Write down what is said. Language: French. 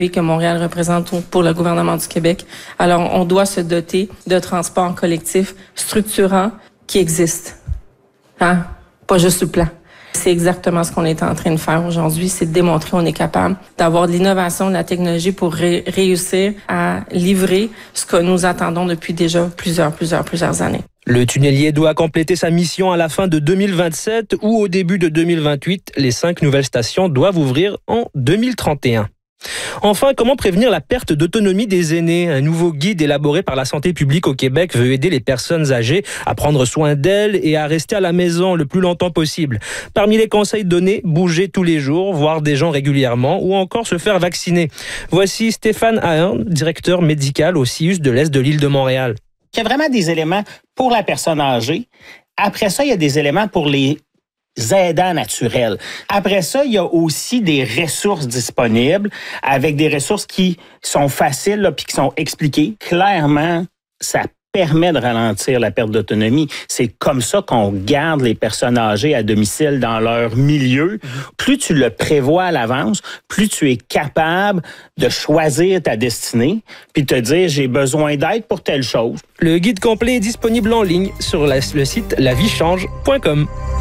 que Montréal représente pour le gouvernement du Québec. Alors, on doit se doter de transports collectifs structurants qui existent. Hein? Pas juste sur le plan. C'est exactement ce qu'on est en train de faire aujourd'hui, c'est de démontrer qu'on est capable d'avoir de l'innovation, de la technologie pour réussir à livrer ce que nous attendons depuis déjà plusieurs années. Le tunnelier doit compléter sa mission à la fin de 2027 ou au début de 2028. Les 5 nouvelles stations doivent ouvrir en 2031. Enfin, comment prévenir la perte d'autonomie des aînés? Un nouveau guide élaboré par la santé publique au Québec veut aider les personnes âgées à prendre soin d'elles et à rester à la maison le plus longtemps possible. Parmi les conseils donnés, bouger tous les jours, voir des gens régulièrement ou encore se faire vacciner. Voici Stéphane Ahern, directeur médical au CIUS de l'Est de l'île de Montréal. Il y a vraiment des éléments pour la personne âgée. Après ça, il y a des éléments pour les aidants naturels. Après ça, il y a aussi des ressources disponibles avec des ressources qui sont faciles puis qui sont expliquées. Clairement, ça permet de ralentir la perte d'autonomie. C'est comme ça qu'on garde les personnes âgées à domicile dans leur milieu. Plus tu le prévois à l'avance, plus tu es capable de choisir ta destinée puis te dire j'ai besoin d'aide pour telle chose. Le guide complet est disponible en ligne sur le site lavichange.com.